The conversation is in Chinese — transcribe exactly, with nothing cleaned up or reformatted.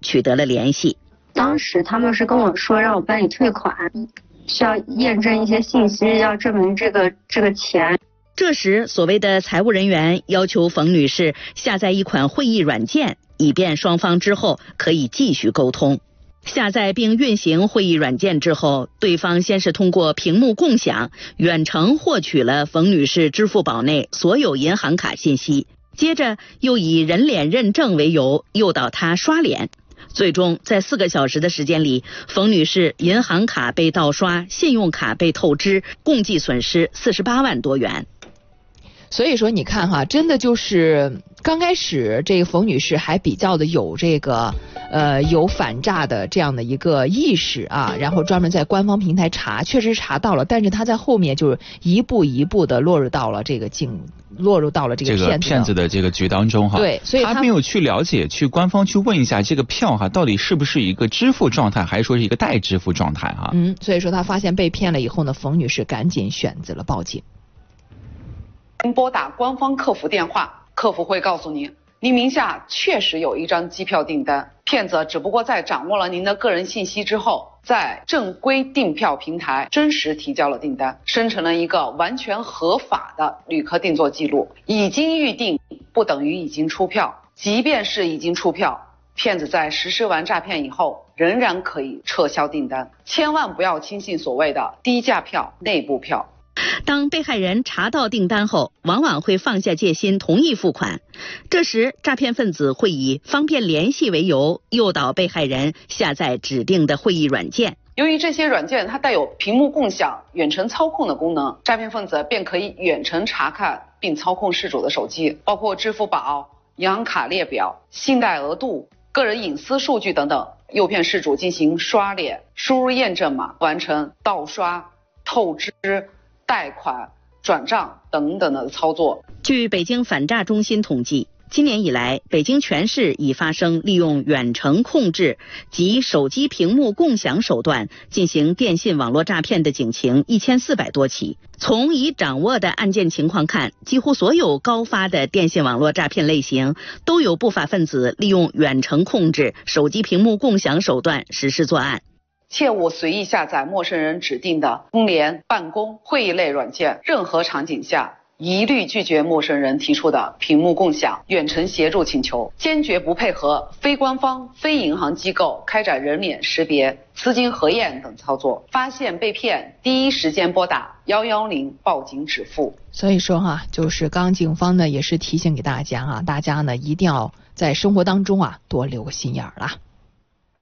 取得了联系。 当时他们是跟我说让我办理退款，需要验证一些信息，要证明这个这个钱。 这时，所谓的财务人员要求冯女士下载一款会议软件，以便双方之后可以继续沟通。下载并运行会议软件之后，对方先是通过屏幕共享远程获取了冯女士支付宝内所有银行卡信息，接着又以人脸认证为由诱导她刷脸。最终在四个小时的时间里，冯女士银行卡被盗刷，信用卡被透支，共计损失四十八万多元。 所以说你看哈，真的就是刚开始这个冯女士还比较的有这个呃有反诈的这样的一个意识啊，然后专门在官方平台查，确实查到了，但是她在后面就是一步一步的落入到了这个境落入到了这个骗子的、 这个骗子的这个局当中哈。 对，所以他没有去了解，去官方去问一下这个票哈，到底是不是一个支付状态，还是说是一个待支付状态哈？ 嗯，所以说他发现被骗了以后呢，冯女士赶紧选择了报警。 您拨打官方客服电话，客服会告诉您，您名下确实有一张机票订单，骗子只不过在掌握了您的个人信息之后，在正规订票平台真实提交了订单，生成了一个完全合法的旅客订座记录。已经预订不等于已经出票，即便是已经出票，骗子在实施完诈骗以后仍然可以撤销订单。千万不要轻信所谓的低价票、内部票。 当被害人查到订单后，往往会放下戒心，同意付款。这时，诈骗分子会以方便联系为由，诱导被害人下载指定的会议软件。 由于这些软件它带有屏幕共享、远程操控的功能，诈骗分子便可以远程查看并操控事主的手机，包括支付宝、银行卡列表、信贷额度、个人隐私数据等等，诱骗事主进行刷脸、输入验证码，完成盗刷、透支、贷款、转账等等的操作。 据北京反诈中心统计，今年以来，北京全市已发生利用远程控制及手机屏幕共享手段进行电信网络诈骗的警情一千四百多起。从已掌握的案件情况看，几乎所有高发的电信网络诈骗类型都有不法分子利用远程控制、手机屏幕共享手段实施作案。 切勿随意下载陌生人指定的通联、办公、会议类软件，任何场景下一律拒绝陌生人提出的屏幕共享、远程协助请求，坚决不配合非官方、非银行机构开展人脸识别、资金核验等操作。发现被骗，第一时间拨打幺幺零报警止付。 所以说哈，就是刚警方呢也是提醒给大家啊，大家呢一定要在生活当中啊多留个心眼儿啦。